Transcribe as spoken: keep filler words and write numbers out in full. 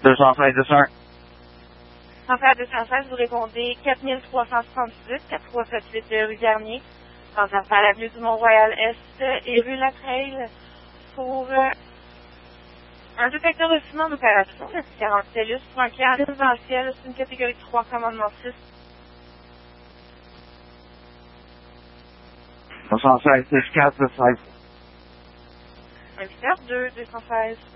deux cent seize deux cent un. Transfert deux cent seize, vous répondez quatre mille trois cent soixante-dix, quatre trois sept huit rue Garnier. Transfert à l'avenue du Mont-Royal-Est et rue Latreille pour euh, un détecteur de fumée en opération, le quarante Cellus, pour un client résidentiel, c'est une catégorie trois, commandement six. deux cent seize, six quatre, seize. Un deux, deux cent seize.